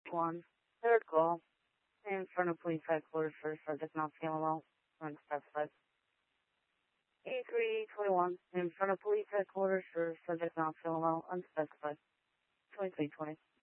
1, third call, in front of police headquarters for subject not feeling well, unspecified. A321, in front of police headquarters for subject not feeling well, unspecified. 2320.